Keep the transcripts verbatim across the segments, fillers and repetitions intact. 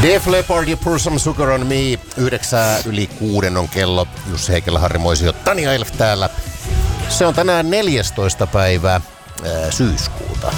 Def Leppard ja Pour Some Sugar on Me. Yhdeksää yli kuuden on kello. Jussi Heikelä, Harri Moisio, Tania Elf täällä. Se on tänään neljästoista päivää ää, syyskuuta.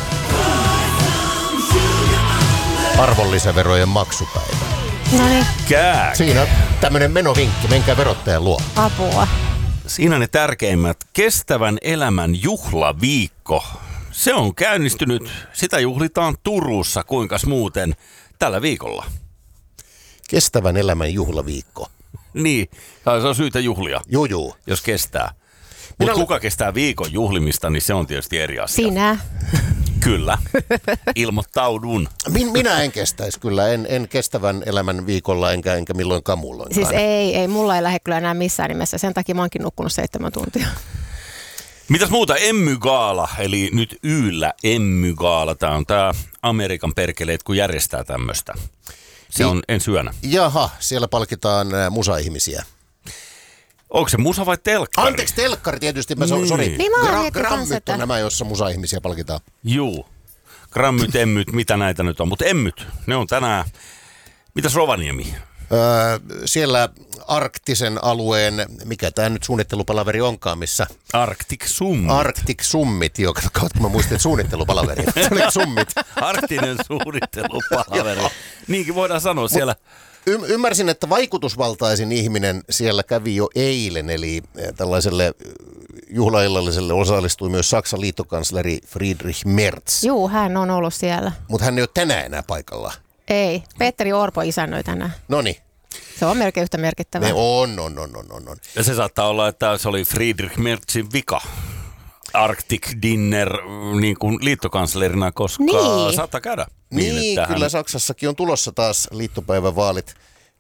Arvonlisäverojen maksupäivä. No niin. Kääk. Siinä tämmönen menovinkki. Menkää verottajan luo. Apua. Siinä ne tärkeimmät. Kestävän elämän juhlaviikko. Se on käynnistynyt. Sitä juhlitaan Turussa. Kuinkas muuten tällä viikolla? Kestävän elämän juhlaviikko. Niin, se on syytä juhlia, Juu, juu. jos kestää. Minä Mutta olen- kuka kestää viikon juhlimista, niin se on tietysti eri asia. Sinä. Kyllä. Ilmoittaudun. Min, minä en kestäisi kyllä. En, en kestävän elämän viikolla enkä, enkä milloinkaan muulloinkaan. Siis ei, ei, mulla ei lähde kyllä enää missään nimessä. Sen takia mä oonkin nukkunut seitsemän tuntia. Mitäs muuta? Emmygaala, eli nyt Yllä Emmygaala. Tämä on tämä Amerikan perkeleet, kun järjestää tämmöistä. Se on ensi yönä. Jaha, siellä palkitaan ää, musa-ihmisiä. Onko se musa vai telkkari? Anteeksi, telkkari tietysti. Mä so, Niin. sori. Niin mä oon Gra- miettinyt grammit kanssa, että- on nämä, joissa musa-ihmisiä palkitaan. Juu. Grammyt, emmyt, mitä näitä nyt on. Mutta emmyt, ne on tänään. Mitäs Rovaniemi? Öö, siellä arktisen alueen, mikä tämä nyt suunnittelupalaveri onkaan, missä Arctic Summit. Arctic Summit, joka kautta mä muistin, että suunnittelupalaveri. Se oli Summit. Arktinen suunnittelupalaveri. Niinkin voidaan sanoa siellä. Y- ymmärsin, että vaikutusvaltaisin ihminen siellä kävi jo eilen, eli eh, tällaiselle eh, juhlaillalliselle osallistui myös Saksan liittokansleri Friedrich Merz. Juu, hän on ollut siellä. Mutta hän ei ole tänään enää paikalla. Ei, Petteri Orpo isännöi tänään. Noniin. Se on melkein yhtä merkittävää. Ne on, on, on, on, on, on. Ja se saattaa olla, että se oli Friedrich Merzin vika. Arctic Dinner niin kuin liittokanslerina, koska Niin. saattaa käydä. Niin, että kyllä hän... Saksassakin on tulossa taas liittopäivävaalit.